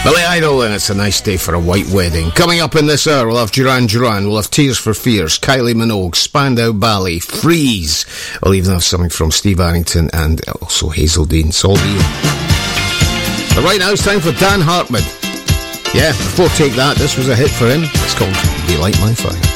Billy Idol, and it's a nice day for a white wedding. Coming up in this hour, we'll have Duran Duran, we'll have Tears for Fears, Kylie Minogue, Spandau Ballet, Freeze. We'll even have something from Steve Arrington and also Hazel Dean. It's all here. But right now, it's time for Dan Hartman. Yeah, before Take That, this was a hit for him. It's called Be Like My Fire.